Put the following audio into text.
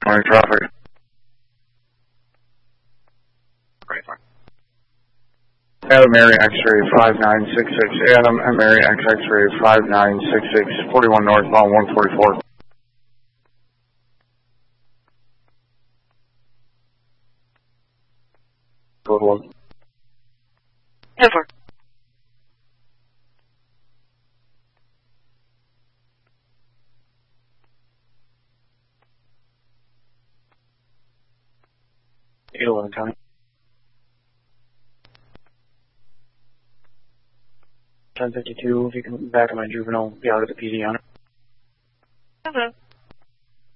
Morning traffic. Right, fine. Adam Mary X-ray 5966. Adam and Mary X-ray 5966. 41 northbound 144. Code 1. Over. County. 1052, if you can back of my juvenile, be out of the PD on it. Over.